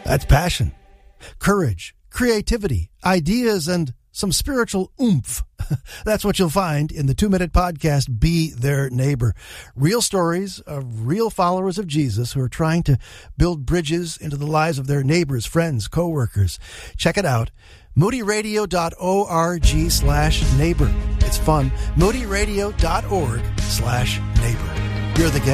That's passion, courage, creativity, ideas, and some spiritual oomph. That's what you'll find in the 2-Minute Podcast, Be Their Neighbor. Real stories of real followers of Jesus who are trying to build bridges into the lives of their neighbors, friends, co-workers. Check it out. moodyradio.org/neighbor. It's fun. moodyradio.org/neighbor. You're the gang.